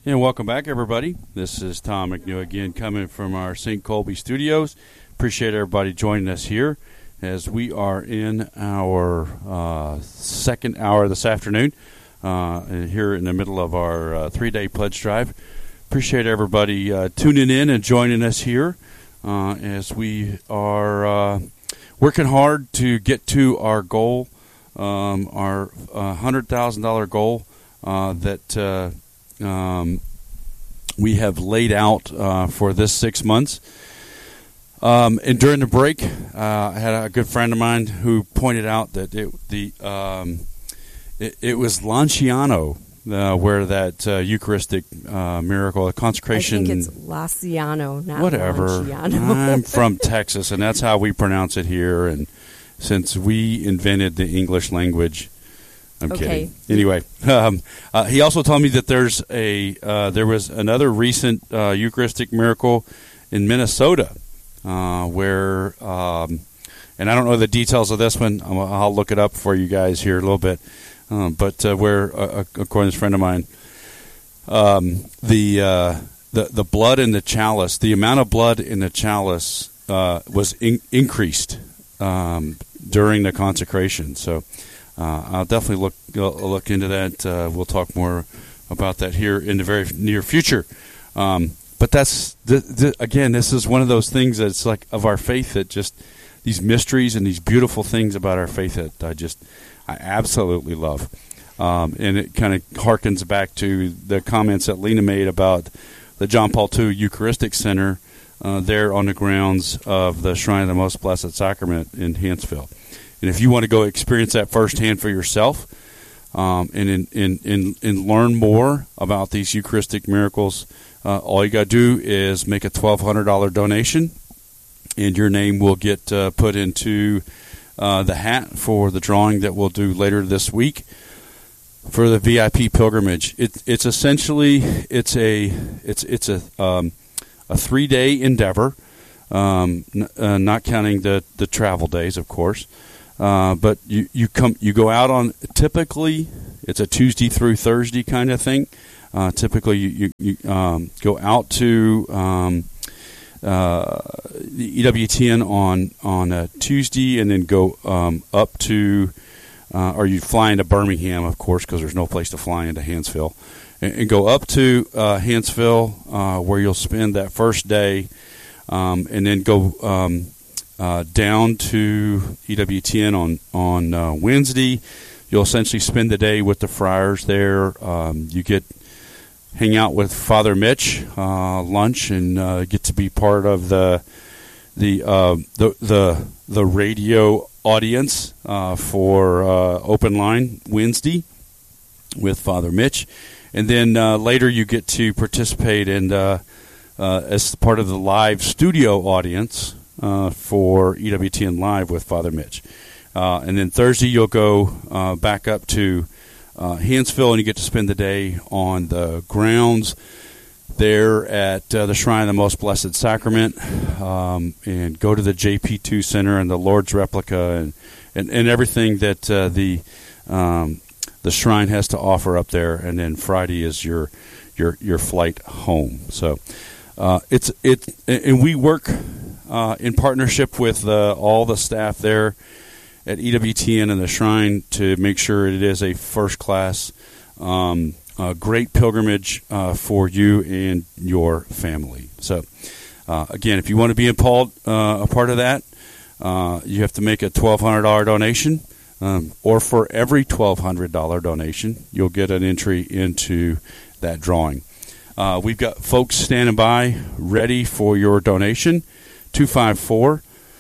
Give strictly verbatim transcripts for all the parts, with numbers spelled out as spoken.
And welcome back, everybody. This is Tom McNew again, coming from our Saint Colby studios. Appreciate everybody joining us here as we are in our uh, second hour this afternoon, uh, here in the middle of our uh, three-day pledge drive. Appreciate everybody uh, tuning in and joining us here uh, as we are uh, working hard to get to our goal, um, our uh, one hundred thousand dollars goal uh, that uh, Um, we have laid out uh, for this six months. Um, and during the break, uh, I had a good friend of mine who pointed out that it, the um, it, it was Lanciano uh, where that uh, Eucharistic uh, miracle, a consecration. I think it's Laciano, not whatever. Lanciano. I'm from Texas, and that's how we pronounce it here. And since we invented the English language. I'm okay. kidding. Anyway, um, uh, he also told me that there's a uh, there was another recent uh, Eucharistic miracle in Minnesota uh, where, um, and I don't know the details of this one. I'll, I'll look it up for you guys here a little bit. Um, but uh, where, uh, according to this friend of mine, um, the uh, the the blood in the chalice, the amount of blood in the chalice uh, was in- increased um, during the consecration. So. Uh, I'll definitely look uh, look into that. Uh, we'll talk more about that here in the very near future. Um, but that's the, the, again, this is one of those things that's like of our faith that just these mysteries and these beautiful things about our faith that I just I absolutely love. Um, and it kind of harkens back to the comments that Lena made about the John Paul the Second Eucharistic Center uh, there on the grounds of the Shrine of the Most Blessed Sacrament in Hanceville. And if you want to go experience that firsthand for yourself um, and, in, in, in, and learn more about these Eucharistic miracles, uh, all you got to do is make a twelve hundred dollars donation, and your name will get uh, put into uh, the hat for the drawing that we'll do later this week for the V I P pilgrimage. It, it's essentially it's a it's it's a um, a three day endeavor, um, n- uh, not counting the, the travel days, of course. Uh, but you, you come you go out on typically it's a Tuesday through Thursday kind of thing. Uh, typically you, you, you um, go out to um, uh, the E W T N on on a Tuesday and then go um, up to uh, or you fly into Birmingham, of course, because there's no place to fly into Hanceville, and, and go up to uh, Hanceville uh, where you'll spend that first day, um, and then go. Um, Uh, down to E W T N on on uh, Wednesday. You'll essentially spend the day with the friars there. Um, you get hang out with Father Mitch, uh, lunch, and uh, get to be part of the the uh, the, the the radio audience uh, for uh, Open Line Wednesday with Father Mitch, and then uh, later you get to participate in uh, uh, as part of the live studio audience. Uh, for E W T N Live with Father Mitch. Uh, and then Thursday you'll go uh, back up to uh, Hanceville, and you get to spend the day on the grounds there at uh, the Shrine of the Most Blessed Sacrament, um, and go to the J P two Center and the Lord's Replica and, and, and everything that uh, the um, the shrine has to offer up there. And then Friday is your your your flight home. So uh, it's it, and we work. Uh, in partnership with uh, all the staff there at E W T N and the Shrine to make sure it is a first-class, um, uh, great pilgrimage uh, for you and your family. So, uh, again, if you want to be a, Paul, uh, a part of that, uh, you have to make a twelve hundred dollars donation, um, or for every twelve hundred dollars donation, you'll get an entry into that drawing. Uh, we've got folks standing by ready for your donation. two five four,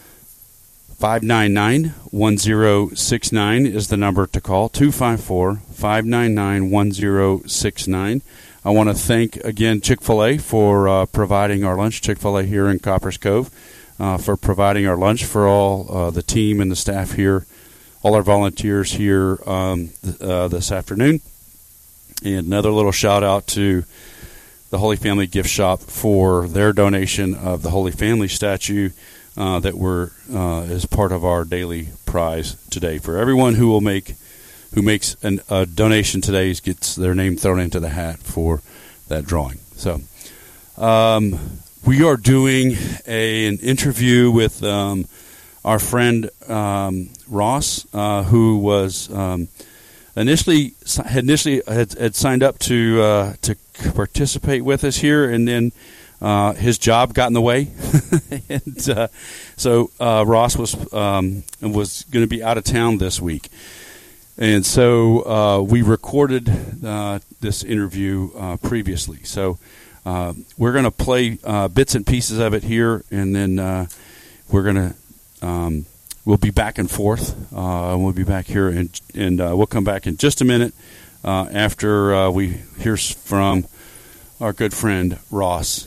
five nine nine, one zero six nine is the number to call. two five four, five nine nine, one zero six nine. I want to thank, again, Chick-fil-A for uh, providing our lunch. Chick-fil-A here in Coppers Cove uh, for providing our lunch for all uh, the team and the staff here, all our volunteers here um, th- uh, this afternoon. And another little shout-out to the Holy Family Gift Shop for their donation of the Holy Family statue uh, that were uh, as part of our daily prize today. For everyone who will make who makes an, a donation today gets their name thrown into the hat for that drawing. So um, we are doing a, an interview with um, our friend um, Ross, uh, who was um, initially had initially had, had signed up to uh, to participate with us here, and then uh, his job got in the way, and uh, so uh, Ross was um, was going to be out of town this week. And so uh, we recorded uh, this interview uh, previously. So uh, we're going to play uh, bits and pieces of it here, and then uh, we're going to um, we'll be back and forth. Uh, we'll be back here, and and uh, we'll come back in just a minute uh, after uh, we hear from our good friend Ross.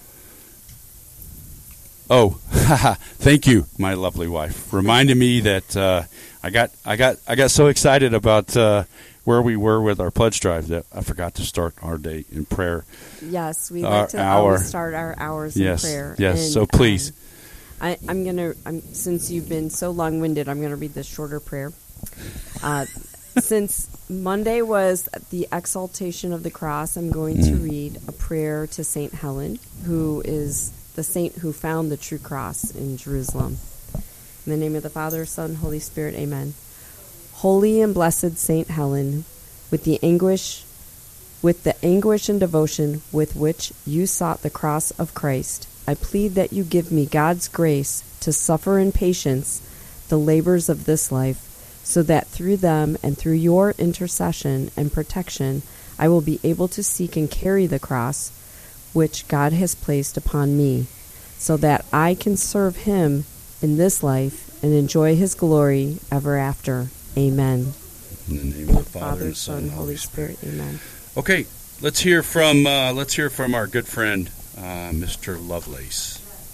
Oh, thank you, my lovely wife, reminding me that. Uh, I got, I got, I got so excited about uh, where we were with our pledge drive that I forgot to start our day in prayer. Yes, we our like to hour. always start our hours yes, in prayer. Yes, and, so please. Um, I, I'm gonna, I'm, since you've been so long-winded, I'm gonna read this shorter prayer. Uh, since Monday was the exaltation of the cross, I'm going mm. to read a prayer to Saint Helen, who is the saint who found the true cross in Jerusalem. In the name of the Father, Son, Holy Spirit, amen. Holy and blessed Saint Helen, with the anguish, with the anguish and devotion with which you sought the cross of Christ, I plead that you give me God's grace to suffer in patience the labors of this life, so that through them and through your intercession and protection, I will be able to seek and carry the cross which God has placed upon me, so that I can serve him in this life and enjoy his glory ever after. Amen. In the name of the Father, and Son, and Holy Spirit. Spirit. Amen. Okay, let's hear from uh, let's hear from our good friend, uh, Mister Lovelace.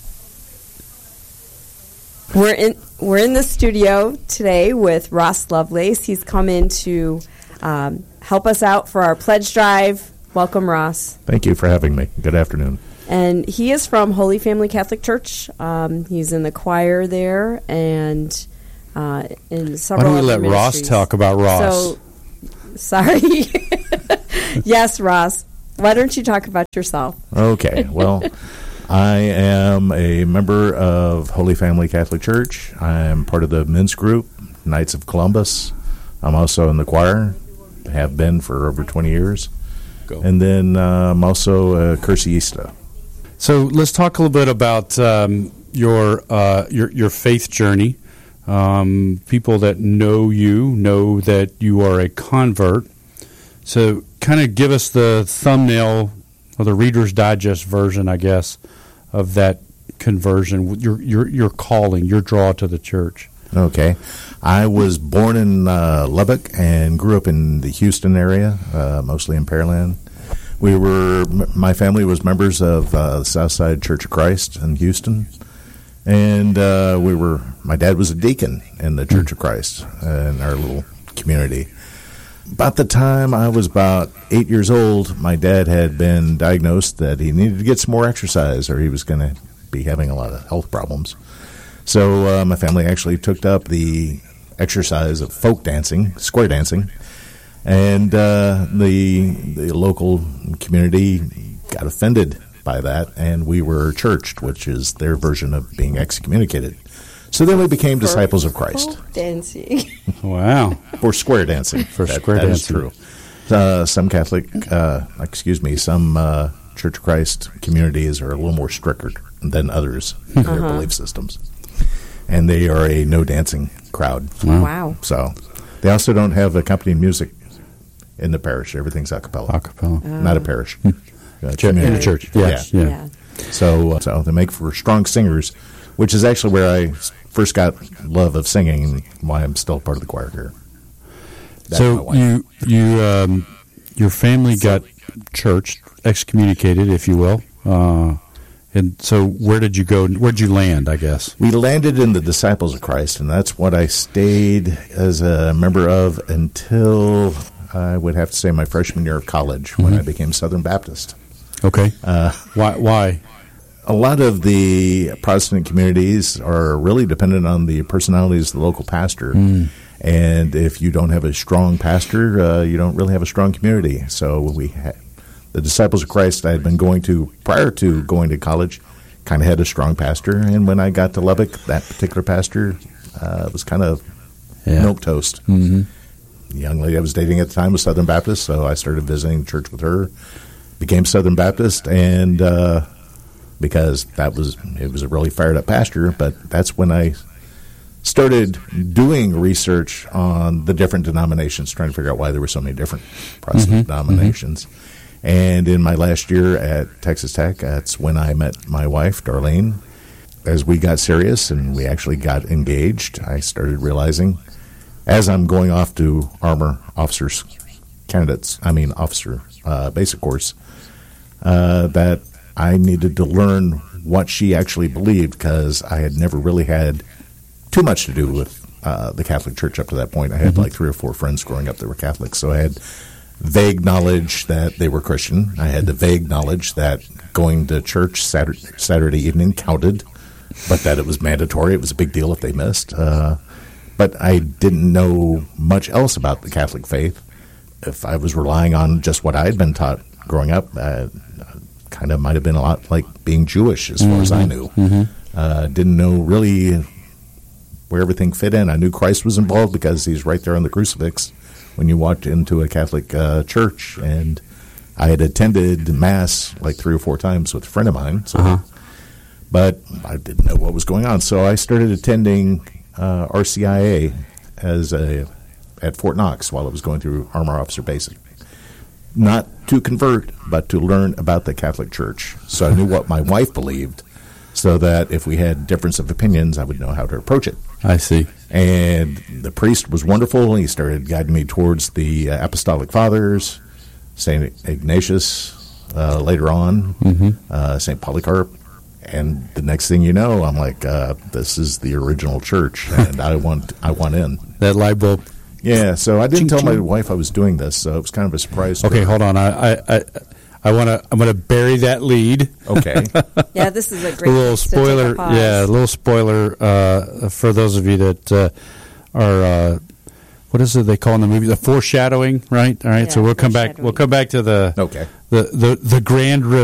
We're in we're in the studio today with Ross Lovelace. He's come in to um, help us out for our pledge drive. Welcome, Ross. Thank you for having me. Good afternoon. And he is from Holy Family Catholic Church. Um, he's in the choir there, and uh, in several. Why don't we let ministries. Ross talk about Ross? So, sorry. Yes, Ross. Why don't you talk about yourself? Okay. Well, I am a member of Holy Family Catholic Church. I am part of the men's group, Knights of Columbus. I'm also in the choir. Have been for over twenty years. Go. And then uh, I'm also a Cursista. So let's talk a little bit about um, your uh, your your faith journey. Um, people that know you know that you are a convert. So kind of give us the thumbnail or the Reader's Digest version, I guess, of that conversion. Your your your calling, your draw to the church. Okay, I was born in uh, Lubbock and grew up in the Houston area, uh, mostly in Pearland. We were, my family was members of uh, the Southside Church of Christ in Houston, and uh, we were. My dad was a deacon in the Church of Christ in our little community. About the time I was about eight years old, my dad had been diagnosed that he needed to get some more exercise, or he was going to be having a lot of health problems. So uh, my family actually took up the exercise of folk dancing, square dancing. And uh, the the local community got offended by that, and we were churched, which is their version of being excommunicated. So then we became For disciples of Christ. folk dancing. Wow. For square dancing. For that, square that dancing. That is true. Uh, some Catholic, uh, excuse me, some uh, Church of Christ communities are a little more stricter than others in their Uh-huh. belief systems. And they are a no dancing crowd. Wow. Wow. So they also don't have accompanying music in the parish. Everything's a cappella. A cappella. Not a parish. Hmm. Uh, Ch- in the community. church. Yes. Yeah. Yeah. Yeah. So, uh, so they make for strong singers, which is actually where I first got love of singing and why I'm still part of the choir here. That's my So wife. you you um, your family got churched, excommunicated, if you will. Uh, and so where did you go? Where did you land, I guess? We landed in the Disciples of Christ, and that's what I stayed as a member of until I would have to say my freshman year of college when Mhm. I became Southern Baptist. Okay. Uh, Why? Why? a lot of the Protestant communities are really dependent on the personalities of the local pastor. Mm. And if you don't have a strong pastor, uh, you don't really have a strong community. So we ha- The Disciples of Christ I had been going to prior to going to college kind of had a strong pastor, and when I got to Lubbock, that particular pastor uh, was kind of yeah. milquetoast. Mm-hmm. The young lady I was dating at the time was Southern Baptist, so I started visiting church with her, became Southern Baptist, and uh, because that was it was a really fired up pastor, but that's when I started doing research on the different denominations, trying to figure out why there were so many different Protestant mm-hmm. denominations. Mm-hmm. And in my last year at Texas Tech, that's when I met my wife, Darlene. As we got serious and we actually got engaged, I started realizing, as I'm going off to Armor Officers Candidates, I mean Officer uh, Basic Course, uh, that I needed to learn what she actually believed, because I had never really had too much to do with uh, the Catholic Church up to that point. I had mm-hmm. like three or four friends growing up that were Catholics, so I had vague knowledge that they were Christian. I had the vague knowledge that going to church Saturday, Saturday evening counted, but that it was mandatory. It was a big deal if they missed. Uh, but I didn't know much else about the Catholic faith. If I was relying on just what I had been taught growing up, uh, kind of might have been a lot like being Jewish as far mm-hmm. as I knew. Mm-hmm. Uh, didn't know really where everything fit in. I knew Christ was involved because he's right there on the crucifix when you walked into a Catholic uh, church, and I had attended Mass like three or four times with a friend of mine, so, uh-huh. but I didn't know what was going on. So I started attending uh, R C I A as a at Fort Knox while I was going through Armor Officer Basic. Not to convert, but to learn about the Catholic Church. So I knew what my wife believed, so that if we had difference of opinions, I would know how to approach it. I see. And the priest was wonderful. He started guiding me towards the uh, Apostolic Fathers, Saint Ignatius uh, later on, mm-hmm. uh, Saint Polycarp. And the next thing you know, I'm like, uh, this is the original church, and I want I want in. That light bulb. Yeah, so I didn't Ching, tell ching. my wife I was doing this, so it was kind of a surprise to Okay, her. hold on. I I I, I want to I'm going to bury that lead. Okay. Yeah, this is a A great little place to take a spoiler. pause. Yeah, a little spoiler uh, for those of you that uh, are. Uh, what is it they call in the movie? The foreshadowing, right? All right. Yeah, so we'll come back. We'll foreshadowing. come back to the Okay. the the, the grand reveal.